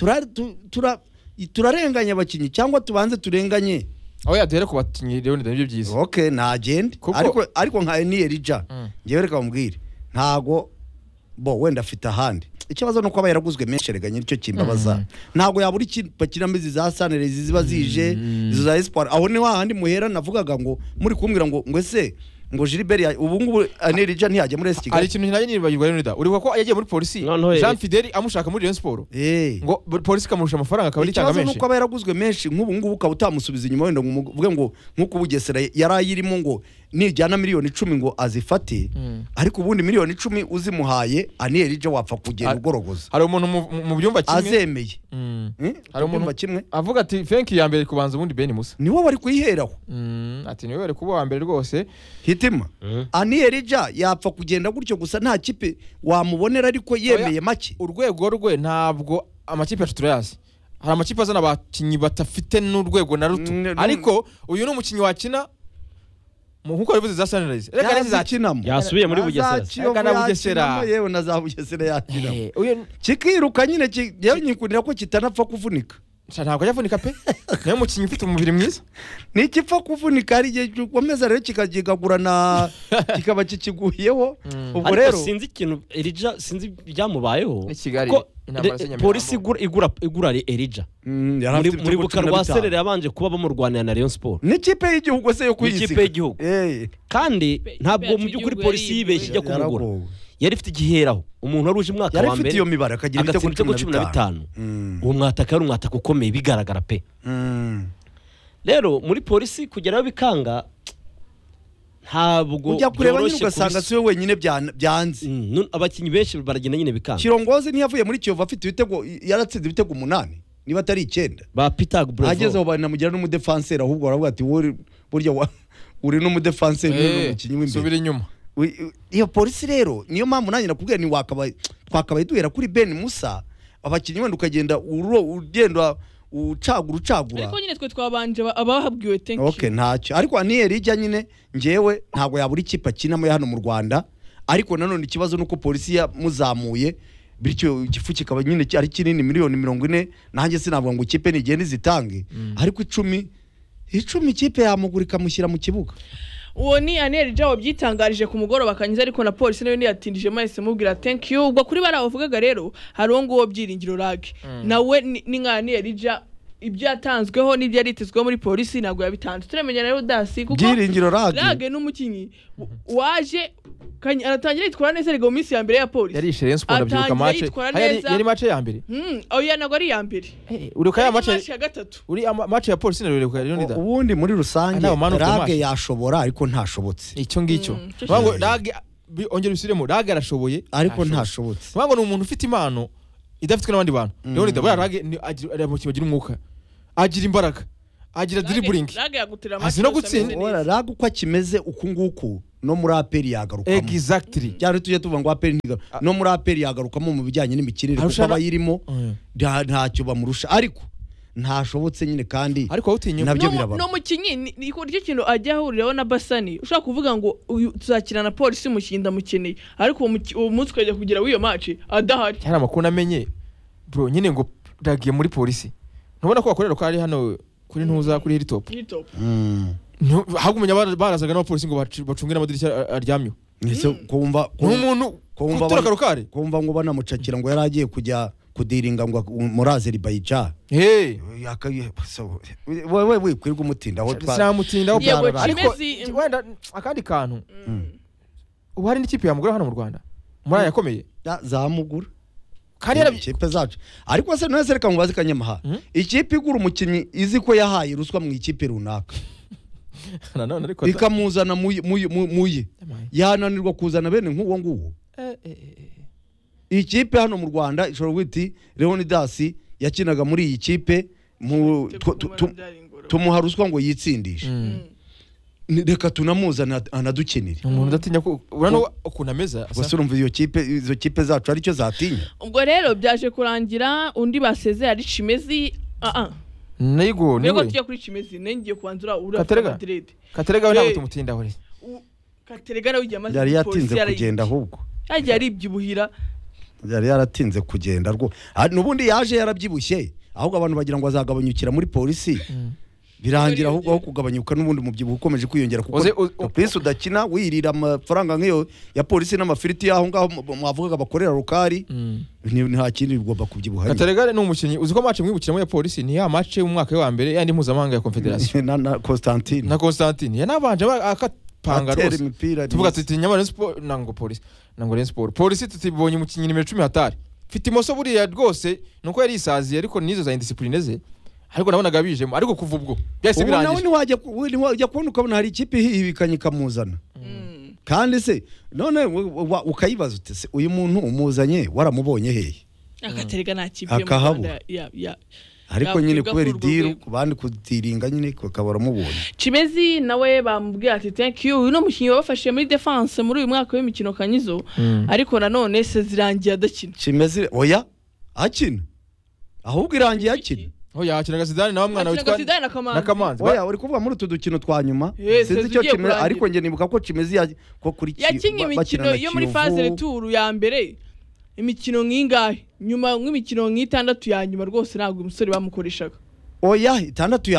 turarenganya abakinnyi cyangwa tubanze turenganye aho yaduhere ku bakinnyi rero nibyo byiza okay nagende ariko nka Ani Elijah ngewe reka bambwire ntago wenda afite ahandi ikibazo nuko aba yaraguzwe menshi reganye nicyo kimbabaza ntago yabura ikinamizi za sanere ziba zije izo za espoir aho ni hahandi muhera navugaga ngo muri kumbwira ngo ese ngo Gilbert ubu ngubu Ani Elijah ntiyajya muri Kigali ari ikintu ntaye nibagirwa rero nida uriho ko yagiye muri polisi Jean Fidel amushaka muri Rayon Sport ngo polisi kamurusha amafaranga akaba ari cyanga menshi ikibazo nuko aba yaraguzwe menshi nk'ubu ngubu ukaba utamusubiza inyuma wenda nguvuge ngo nkuko Bugesera yarayirimo ngo nijyana miliyoni 10 ngo azifate ariko ubundi miliyoni 10 uzimuhaye Ani Elijah wapfa kugenda ugorogoza hari umuntu mu byumba kimwe azemeye hari umuntu kimwe avuga ati thank you ya mbere kubanza ubundi Ben Musa niwe bari kuyiheraho ati niwe bari kuba wa mbere rwose hitima Ani Elijah yapfa kugenda gutyo gusa nta kipe wamubonera ariko yemeye make urwego rwe ntabwo amakipe yacu turayazi hari amakipe azana abakinnyi batafite n'urwego na ruto ariko uyu ni umukinnyi wakina nkuko bivuze za Sunrise reka ntizakinamo yasubiye muri Bugesera reka na Bugesera yewe na za Bugesera yakinamo kikiruka nyine yewe nyikundira ko kitanapfa kuvunika ntabwo yavunika pe niyo mukinnyi ufite umubiri mwiza ni ikipfa kuvunika ari igihe ukomeza rero kikagigagurana kikaba kikiguyeho ubwo rero sinzi ikintu Elijah sinzi byamubayeho ko polisi igura Elijah muri Bukarwa Serere yabanje kuba bamurwanira na Rayon Sport n'ikipe y'igihugu se yo kuyisiga n'ikipe y'igihugu kandi ntabwo mu by'ukuri polisi yibeshye ijya kumugura yari ifite igiheraho umuntu wari uje mwaka wa mbere yari ifite iyo mibare akagira ibitego 15 uwo mwataka yari umwataka ukomeye bigaragara pe rero muri polisi kugeraho bikanga ntabwo ujya kureba nyine ugasanga siwe wenyine byanze abakinnyi benshi baragenda nyine bikanga Kirongozi ntiyavuye muri Kiyovu afite ibitego yaratsinze ibitego 8 niba atari 9 ba Peter Bravo agezeho banamugira n'umudefenseur ahubwo baravuga ati burya uri n'umudefenseur n'umukinnyi w'imbere subira inyuma iyo polisi rero niyo mpamvu nanjye nakubwira ni twakabaye duhera kuri Ben Musa abakinnyi wenda ukagenda ugenda ucagura ariko nyine twe twabanje abahabwiwe thank you okay ntacyo ariko Ani Elijah nyine ngewe ntago yabura ikipe akinamo hano mu Rwanda ariko nanone ikibazo nuko polisi yamuzamuye bityo igifu kikaba nyine ari kinini miliyoni 40 nanjye sinavuga ngo ikipe nigende zitange ariko 10 ikipe yamugurika mushyira mu kibuga uwo ni Ani Elijah wabyitangarije ku mugoroba kanyiza ariko na polisi nayo yatindije mahise mubwira thank you ubwo kuri baravugaga rero hari ngo byiringiro Rage nawe ni nka Ani Elijah ibyo yatanzweho n'ibyo yaritezweho muri polisi ntabwo yabitanze turemenya rero dasi kuko Byiringiro Rage n'umukinnyi waje aratangira yitwara neza ariko mu minsi ya mbere ya polisi yarishe Rayon Sport abyiruka match yari match ya mbere oya ntabwo ari iya mbere uribuka ya match ya gatatu uri match ya polisi n'uribuka Leonidas ubundi muri rusange Rage yashobora ariko ntashobotse icyo ngicyo ngo Rage ongera usiremo Rage arashoboye ariko ntashobotse ngo ni umuntu ufite impano idafitwe n'abandi bantu Leonidas bwa Rage agira mu kibagira umwuka agira imbaraga agira dribbling hasi no gutsinda Rage uko akimeze uku nguku no muri aperi yagarukamo exactly cyane tujye tuvuga ngo aperi no muri aperi yagarukamo mu bijyanye n'imikirire kuko abayirimo ntacyo bamurusha ariko ntashobotse nyine kandi ariko utinye nabyo birabara no mukinyi ni ko cyo kintu ajya ahuriraho na Basani ushaka kuvuga ngo tuzakina na polisi mukinda mukeneye ariko uwo munsi ukajya kugira w'iyo match adahari cyane amakuru amenye bro nyine ngo Ragiye muri polisi ntubona ko bakorera ko ari hano kuri ntuza kuri Hilltop hagumenya barazaga n'abapolisi ngo bacunge n'amadirishya aryamyo nise kumva umuntu kutura karukare kumva ngo banamucakira ngo yari agiye kujya kudiringa ngo muri Azerbaijan we kwirwa umutinda aho twamutinda ariko wenda akandi kantu ubu hari n'ikipe yamugura hano mu Rwanda muri yakomeye zamugura kandi ikipe zacu ariko se none sereka mubaze kanyamaha ikipe igura umukinnyi izi ko yahaye ruswa mu ikipe runaka ikamuzana muye yananirwa kuzana bene nk'uwo nguwo ikipe hano mu Rwanda ishobora kwiti Leonidas yakinaga muri iyi kipe tumuha ruswa ngo yitsindishe reka tunamuzana anadukenere umuntu udatinya ko urano ukuntu ameza bose urumva izo kipe zacu aricyo zatinya ubwo rero byaje kurangira undi baseze ari Chimezi Nego niwe tujya kuri Chimezi nengiye kwanzura urafata Madrid Katerega ntabwo tumutinda hore Katerega nawe yamaze yari yatinze kugenda ahubwo yaje aribyibuhira yari yaratinze kugenda rwo nubundi yaje yarabyibushye ahubwo abantu bagira ngo azagabanyukira muri polisi birangira ahubwo aho kugabanyuka n'ubundi mubyibuho ukomeje kwiyongera kuko polisi udakina wirira amafaranga nk'iyo ya polisi n'amafiriti yaho ngaho mwavugaga bakorera rukari nta kindi bigomba kubyibuha Katerega ni umukinnyi uzi ko match mwibukiramo ya polisi ni ya match y'umwaka wa mbere yandi mpuzamahanga ya Confederation na Constantine yanabanje akapanga rwose tuvuga tuti nyamara sport nango polisi nango Rayon Sport polisi tutibonye umukinnyi nimero 10 hatari fite imoso buriya rwose nuko yari isaziye ariko nizo za indiscipline ze ariko nabonaga bijemo ariko kuva ubwo byase birangije nawe wajya kubona ukabona hari ikipe ihibikanye kamuzana kandi se none ukayibaza ute se uyu muntu umuzanye waramubonye hehe Akaterega nta kipe mu Rwanda ariko nyine kubera idiru kubandi kudiringa nyine bakabara mubonye Chimezi nawe bamubwiye ati thank you uno mukinyi wabafashije muri defense muri uyu mwaka w'imikino kanyizo ariko nanone se zirangiye adakina Chimezi oya akina ahubwo irangiye akina yakinaga Zidane nawe mwana witwa Nakamanzi oya uri kuvuga muri tudukino twa nyuma sinzi icyo Chimezi ariko nge nibuka ko Chimezi ko kuri yakinye imikino yo muri phase retour ya mbere imikino nk'ingahe nyuma nk'imikino nk'itandatu ya nyuma rwose ntabwo umusore bamukoreshaga oya itandatu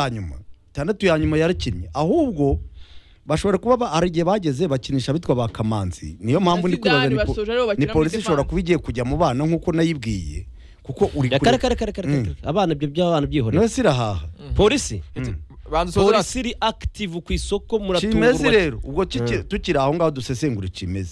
ya nyuma yarakinnye ahubwo bashobora kuba hari igihe bageze bakinisha bitwa ba Kamanzi niyo mpamvu ndi kwibaza ni polisi ishobora kuba igiye kujya mu bana nk'uko nayibwiye kuko uri kare abana ibyo by'abana byihorera no sirahaha polisi polisi iri active ku isoko muratungurwa Chimezi rero ubwo tukiri aho ngaho dusesengura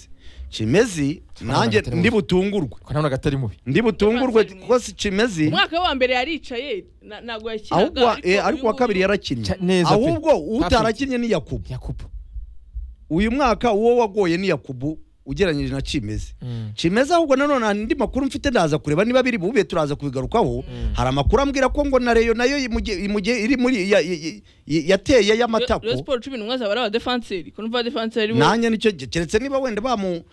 Chimezi nanjye ndi butungurwe kanabona gatari mubi ndi butungurwe kuko Chimezi umwaka wa mbere yaricaye nago yakinaga ariko wa kabiri yarakinnye ahubwo utarakinnye ni Yakubu uyu mwaka uwo wagoye ni Yakubu ugeranyije na Chimezi Chimezi ahubwo nanone ndi makuru mfite ndaza kureba niba biri bube turaza kubigarukaho hari amakuru ambwira ko ngo na Rayon nayo iri muri yateye y'amatako Rayon Sport 10 mwaza bara defenseur ko numva defenseur nanye nicyo keretse niba wenda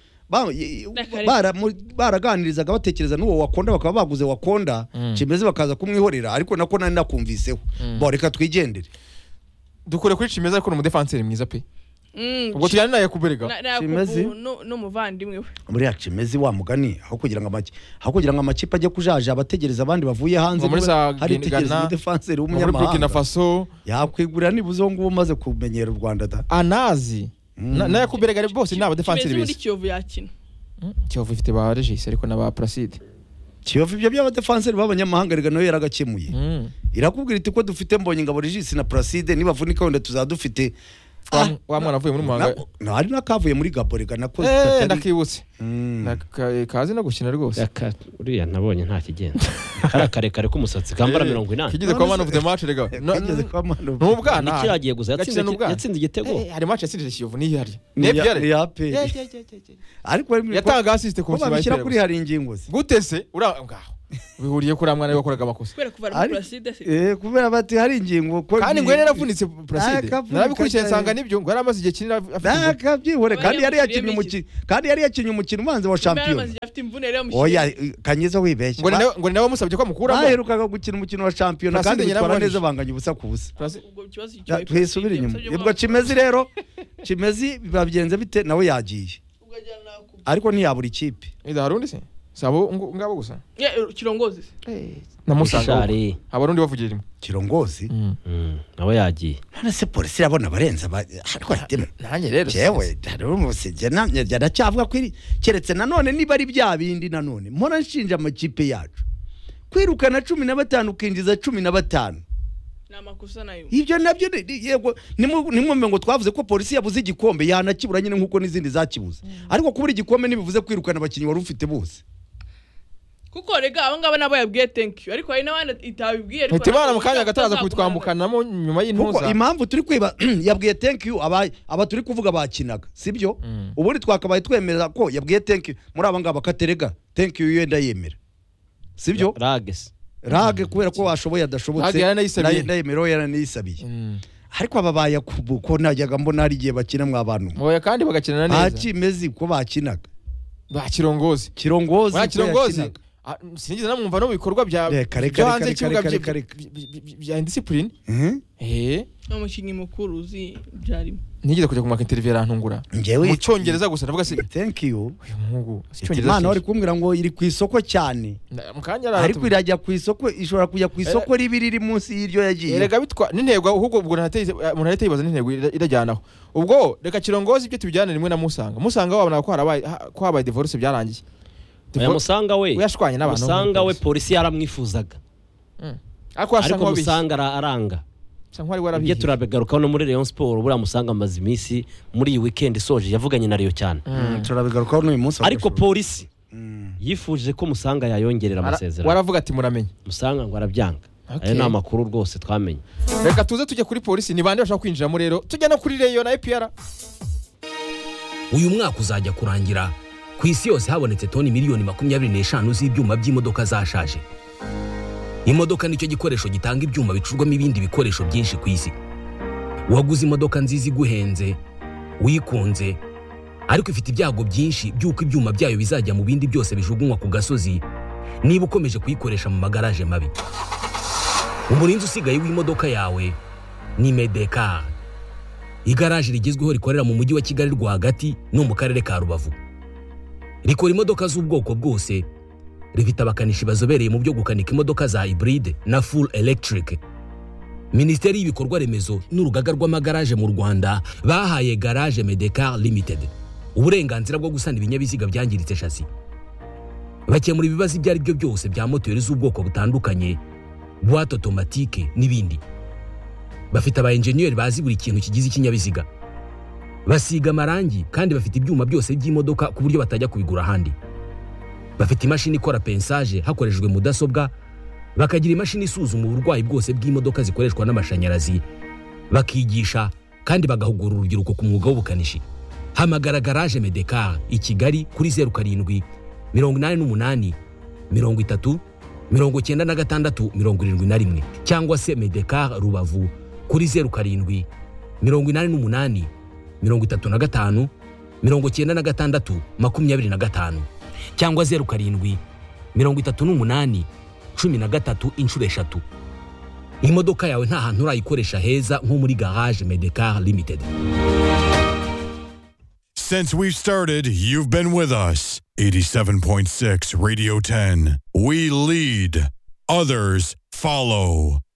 baraganirizaga batekereza n'uwo Wakonda bakaba baguze Wakonda Chimezi bakaza kumwihorera ariko nako nari nakumviseho bo reka twigendere dukore kuri Chimezi ariko mu defenseur mwiza pe ubwo tujyana naye kuberega Chimezi no muvandimwe we muri ya Chimezi wa mugani aho kugira ngo amakipe ajye kujaja abategereza abandi bavuye hanze hari tegereza defenseur w'umunyamahanga Burkina Faso yakwigurira nibuzo ngo umaze kumenyera u Rwanda da anazi naye kuberega bose naba defenseur beza Kiyovu yakina Kiyovu ifite ba Regis ariko naba Placide Kiyovu ibyo by'abadefanseri b'abanyamahanga rega nayo yaragakemuye irakubwira iti ko dufite Mbonyingabo Regis na Placide nibavunika wenda tuzadufite wa mwana avuye muri muhanga hari nakavuye muri Gaborega nako ndakibutse kazi no gukina rwose uriya nabonye nta kigenda karekare k'umusatsi kambara 80 kigeze kwa man of the match rega n'ubwana nikiragiye gusa yatsinze igitego hari match yatsinze Kiyovu ni hari ni yape ariko yatanga assist ku mukinnyi bashyira kuri hari ingingo ze gute se ngaho bihuriye kuri amwana wakoraga amakosa kubera bati hari ingingo kandi ngo yaravunitse Placide narabikurikiye nsanga nibyo ngo yaramaze igihe kinini akabyihore kandi yari yakinnye umukino ubanze wa champion oya kanyiza wibeshye ngo nawe musabye ko amukuramo baherukaga gukina umukino wa champion kandi bitwara neza banganya ubusa ku busa twisubire inyuma ubwo Kimezi rero Kimezi babigenze bite nawe yagiye ariko ntiyabura ikipe harundi se sabo ngabo gusa Kirongozi namusanga abarundi bavugira rimwe Kirongozi nawe yagiye none se polisi irabona barenza ariko atema nanjye rero yewe umusije yaracyavuga ko keretse nanone niba ari bya bindi nanone mpora nshinja amakipe yacu kwirukana 15 ukinjiza 15 namakosa nayo ibyo nabyo yego nimwe ngo twavuze ko polisi yabuze igikombe yanakibura nyine nkuko n'izindi zakibuze ariko kubura igikombe nibivuze kwirukana abakinnyi wari ufite bose kuko rega abangaba nabo yabwiye thank you ariko hari n'abandi itabibwiye ariko ntibana mu kanya gataraza kwitwambukanamo nyuma y'intuza kuko impamvu turi kwiba yabwiye thank you aba turi kuvuga bakinaga sibyo ubundi twakabaye twemeza ko yabwiye thank you muri abangaba katerega thank you yenda yemera sibyo rage kubera ko washoboye adashobotse ndayemero yaranisabiye ariko ababaye ko najyaga mbona hari igihe bakina mwa bantu oya kandi bagakinana neza Kimezi ko bakinaga Kirongozi sinigeze namwumva no bikorwa bya hanze cy'ubuga bya indiscipline umukinnyi mukuru uzi byarimo nigeze kujya kumwaka interview yarantungura mu cyongereza gusa ndavuga se thank you mungu Imana wari kumbwira ngo iri ku isoko cyane ariko irajya ku isoko ishobora kujya ku isoko ribiri munsi y'iryo yagiye erega bitwa n'intego ahubwo ubwo umuntu ahita yibaza n'intego irajyanaho ubwo reka Kirongozi ibyo tubijyana rimwe na Musanga wabona ko habaye divorce byarangiye Musanga we uyashwanye n'abantu Musanga we polisi yaramwifuzaga ariko Musanga aranga ibyo turabigarukaho no muri Rayon Sport buriya Musanga amaze iminsi muri iyi weekend isoje yavuganye na Rayon cyane turabigarukaho n'uyu munsi ariko polisi yifuje ko Musanga yayongerera amasezerano waravuga ati muramenye Musanga ngo arabyanga ayo ni amakuru rwose twamenye reka tuze tujye kuri polisi ni bande bashaka kwinjiramo rero tujya no kuri Rayon na APR uyu mwaka uzajya kurangira ku isi yose habonetse toni miliyoni 25 z'ibyuma by'imodoka zashaje. Imodoka nicyo gikoresho gitanga ibyuma bicurwamo ibindi bikoresho byinshi ku isi. Waguze imodoka nziza iguhenze, wikunze, ariko ifite ibyago byinshi by'uko ibyuma byayo bizajya mu bindi byose bijugunywa ku gasozi niba ukomeje kuyikoresha mu magaraje mabi. Umurinzi usigaye w'imodoka yawe ni Medekar. Igaraje rigezweho rikorera mu mujyi wa Kigali rwagati no mu karere ka Rubavu. Rikora imodoka z'ubwoko bwose, rifite abakanishi bazobereye mu byo gukanika imodoka za hybride na full electric. Minisiteri y'ibikorwa remezo n'urugaga rw'amagaraje mu Rwanda bahaye Garage Medekar Limited uburenganzira bwo gusana ibinyabiziga byangiritse chassis. Bakemura ibibazo ibyo ari byo byose bya moteri z'ubwoko butandukanye, boîte automatique n'ibindi. Bafite aba engineer bazi buri kintu kigize ikinyabiziga. Basiga amarangi kandi bafite ibyuma byose by'imodoka ku buryo batajya kubigura ahandi. Bafite imashini ikora pensage hakoreshejwe mudasobwa, bakagira imashini isuzuma uburwayi bwose bw'imodoka zikoreshwa n'amashanyarazi, bakigisha kandi bagahugura urubyiruko ku mwuga w'ubukanishi. Hamagara Garage Medekar i Kigali kuri 07 88 30 96 71 cyangwa se Medekar Rubavu kuri 07 88 35 96 25 cyangwa 07 38 13 inshuro 3. Imodoka yawe nta hantu urayikoresha heza nko muri Garage Medekar Limited. Since we've started, you've been with us. 87.6 Radio 10. We lead, others follow.